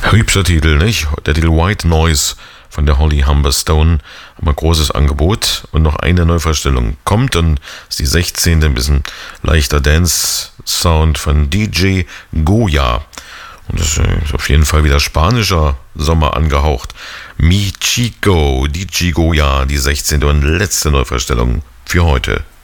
Hübscher Titel, nicht? Der Titel White Noise von der Holly Humberstone. Aber großes Angebot und noch eine Neuvorstellung kommt und ist die 16. Ein bisschen leichter Dance-Sound von DJ Goya. Und das ist auf jeden Fall wieder spanischer Sommer angehaucht. Mi Chico, DJ Goya, die 16. und letzte Neuvorstellung für heute.